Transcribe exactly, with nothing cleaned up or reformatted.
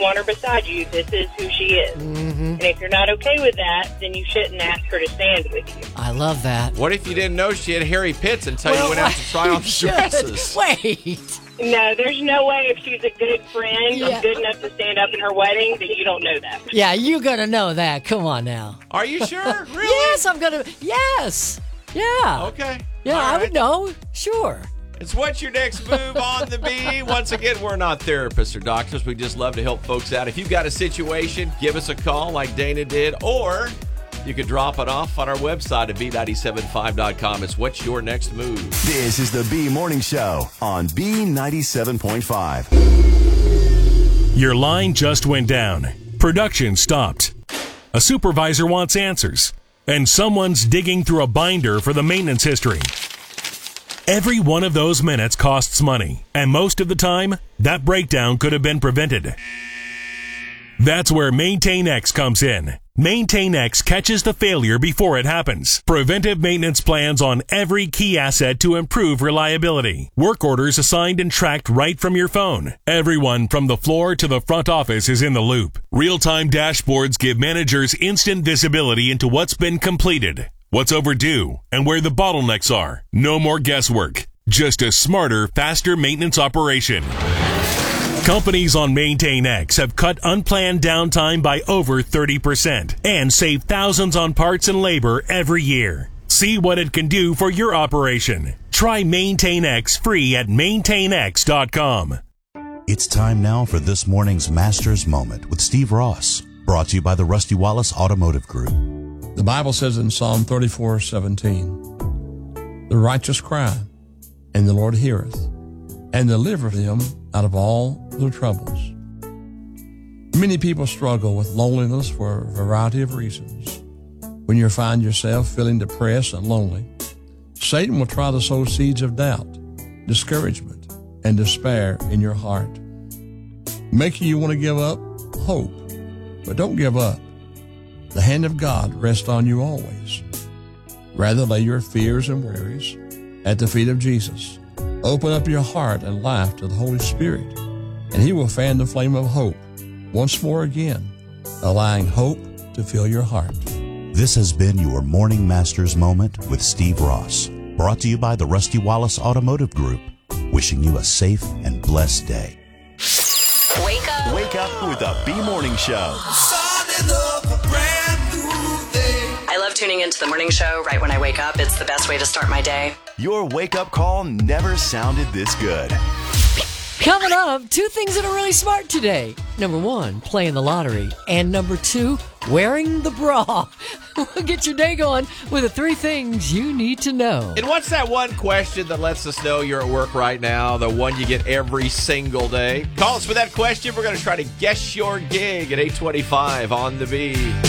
want her beside you, this is who she is. Mm-hmm. And if you're not okay with that, then you shouldn't ask her to stand with you. I love that. What if you didn't know she had hairy pits until well, you went out to try on the should. dresses? Wait. No, there's no way if she's a good friend Yeah. or good enough to stand up in her wedding that you don't know that. Yeah, you gotta know that. Come on now. Are you sure? Really? Yes, I'm gonna. Yes. Yeah. Okay. Yeah, All I right. would know. Sure. It's What's Your Next Move on the Bee. Once again, we're not therapists or doctors. We just love to help folks out. If you've got a situation, give us a call like Dana did, or you can drop it off on our website at B nine seven five dot com. It's What's Your Next Move. This is the B Morning Show on B ninety-seven point five. Your line just went down. Production stopped. A supervisor wants answers. And someone's digging through a binder for the maintenance history. Every one of those minutes costs money. And most of the time, that breakdown could have been prevented. That's where MaintainX comes in. MaintainX catches the failure before it happens. Preventive maintenance plans on every key asset to improve reliability. Work orders assigned and tracked right from your phone. Everyone from the floor to the front office is in the loop. Real-time dashboards give managers instant visibility into what's been completed, what's overdue, and where the bottlenecks are. No more guesswork. Just a smarter, faster maintenance operation. Companies on MaintainX have cut unplanned downtime by over thirty percent and save thousands on parts and labor every year. See what it can do for your operation. Try MaintainX free at maintain x dot com. It's time now for this morning's Master's Moment with Steve Ross, brought to you by the Rusty Wallace Automotive Group. The Bible says in Psalm thirty-four seventeen, the righteous cry, and the Lord heareth, and delivereth them out of all their troubles. Many people struggle with loneliness for a variety of reasons. When you find yourself feeling depressed and lonely, Satan will try to sow seeds of doubt, discouragement, and despair in your heart, making you want to give up hope. But don't give up. The hand of God rests on you always. Rather lay your fears and worries at the feet of Jesus. Open up your heart and life to the Holy Spirit, and He will fan the flame of hope once more again, allowing hope to fill your heart. This has been your Morning Master's Moment with Steve Ross, brought to you by the Rusty Wallace Automotive Group, wishing you a safe and blessed day. Wake up. Wake up with the B Morning Show. I love tuning into the morning show right when I wake up. It's the best way to start my day. Your wake-up call never sounded this good. Coming up, two things that are really smart today. Number one, playing the lottery. And number two, wearing the bra. We'll get your day going with the three things you need to know. And what's that one question that lets us know you're at work right now? The one you get every single day? Call us with that question. We're going to try to guess your gig at eight twenty-five on the B.